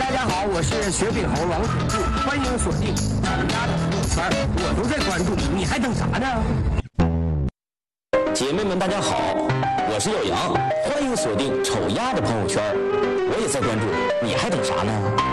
大家好，我是雪饼猴王土著，欢迎锁定小鸭的朋友圈，我都在关注你，还等啥呢？ 姐妹们，大家好，我是耀阳，欢迎锁定丑鸭的朋友圈，我也在关注，你还等啥呢？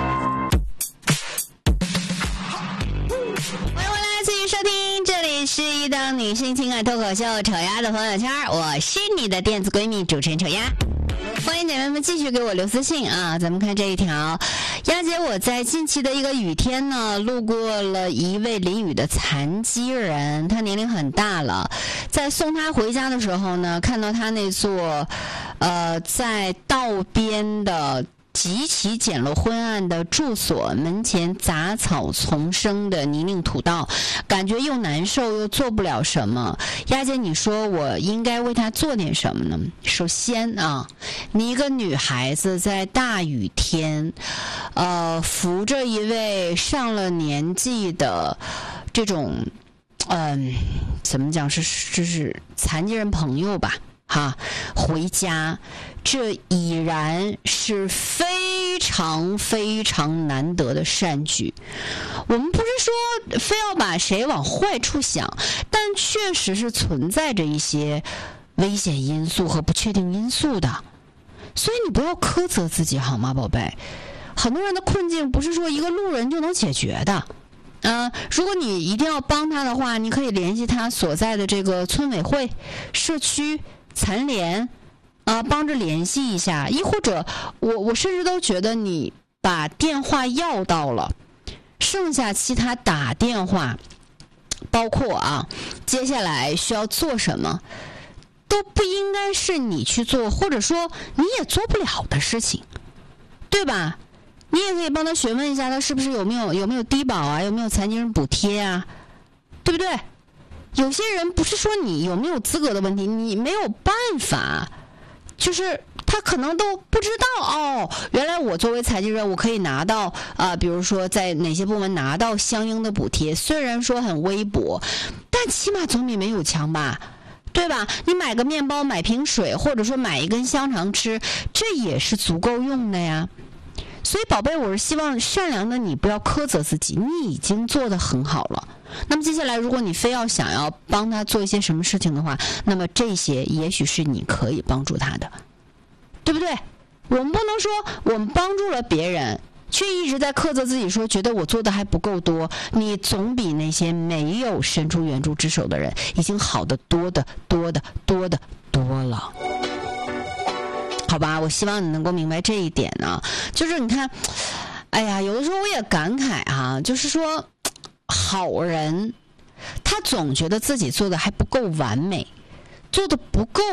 欢迎回来，继续收听，这里是一档女性情感脱口秀《丑鸭的朋友圈》，我是你的电子闺蜜主持人丑鸭。欢迎姐妹们继续给我留私信啊！咱们看这一条，丫姐，我在近期的一个雨天呢，路过了一位淋雨的残疾人，他年龄很大了，在送他回家的时候呢，看到他那座在道边的极其简陋昏暗的住所门前杂草丛生的泥泞土道，感觉又难受又做不了什么。丫姐，你说我应该为他做点什么呢？首先啊，你一个女孩子在大雨天扶着一位上了年纪的这种怎么讲，是残疾人朋友吧哈，回家，这已然是非常非常难得的善举。我们不是说非要把谁往坏处想，但确实是存在着一些危险因素和不确定因素的，所以你不要苛责自己好吗，宝贝？很多人的困境不是说一个路人就能解决的。如果你一定要帮他的话，你可以联系他所在的这个村委会、社区残联帮着联系一下，亦或者我甚至都觉得你把电话要到了，剩下其他打电话，包括接下来需要做什么，都不应该是你去做，或者说你也做不了的事情，对吧？你也可以帮他询问一下，他是不是有没有低保啊，有没有残疾人补贴啊，对不对？有些人不是说你有没有资格的问题，你没有办法，就是他可能都不知道原来我作为残疾人我可以拿到比如说在哪些部门拿到相应的补贴，虽然说很微薄，但起码总比没有强吧，对吧？你买个面包，买瓶水，或者说买一根香肠吃，这也是足够用的呀。所以宝贝，我是希望善良的你不要苛责自己，你已经做得很好了。那么接下来如果你非要想要帮他做一些什么事情的话，那么这些也许是你可以帮助他的，对不对？我们不能说我们帮助了别人却一直在苛责自己，说觉得我做的还不够多，你总比那些没有伸出援助之手的人已经好得多了，好吧？我希望你能够明白这一点呢。就是你看，哎呀，有的时候我也感慨就是说好人他总觉得自己做的还不够完美，做的不够